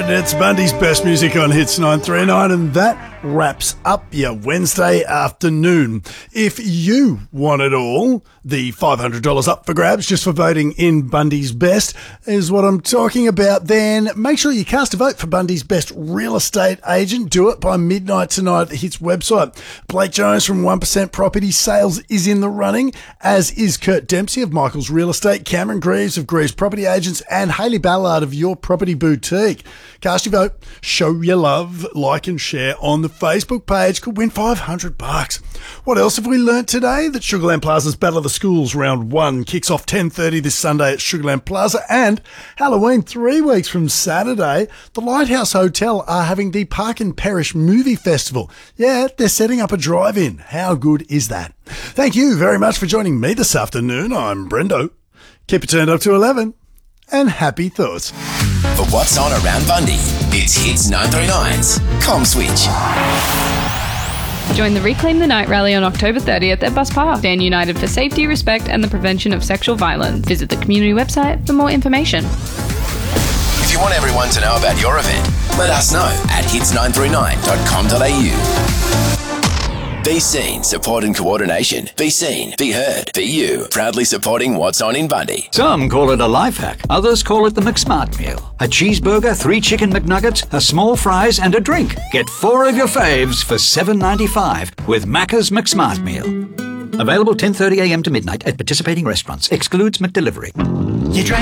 right, it's Bundy's best music on Hits 939, and that wraps up your Wednesday afternoon. If you want it all, the $500 up for grabs just for voting in Bundy's best is what I'm talking about. Then make sure you cast a vote for Bundy's best real estate agent. Do it by midnight tonight at the Hits website. Blake Jones from 1% Property Sales is in the running, as is Kurt Dempsey of Michael's Real Estate, Cameron Greaves of Greaves Property Agents, and Hayley Ballard of Your Property Boutique. Cast your vote, show your love, like and share on the Facebook page. Could win $500. What else have we learnt today? That Sugarland Plaza's Battle of the Schools Round 1 kicks off 10:30 this Sunday at Sugarland Plaza, and Halloween 3 weeks from Saturday, the Lighthouse Hotel are having the Park and Perish Movie Festival. Yeah, they're setting up a drive-in. How good is that? Thank you very much for joining me this afternoon. I'm Brendo. Keep it turned up to 11, and happy thoughts. For what's on around Bundy, it's Hits 939's Com Switch. Join the Reclaim the Night rally on October 30th at Bus Park. Stand united for safety, respect and the prevention of sexual violence. Visit the community website for more information. If you want everyone to know about your event, let us know at hits939.com.au. Be seen, support and coordination. Be seen, be heard, be you. Proudly supporting what's on in Bundy. Some call it a life hack. Others call it the McSmart meal. A cheeseburger, 3 chicken McNuggets, a small fries and a drink. Get 4 of your faves for $7.95 with Macca's McSmart meal. Available 10:30 a.m. to midnight at participating restaurants. Excludes McDelivery. You drank